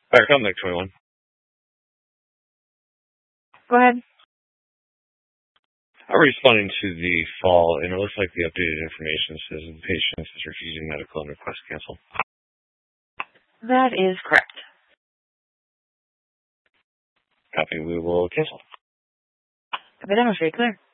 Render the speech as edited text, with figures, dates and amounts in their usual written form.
Fire Comeback 21. Go ahead. I'm responding to the fall, and it looks like the updated information says the patient is refusing medical and request cancel. That is correct. Copy, we will cancel. Copy, that was very clear.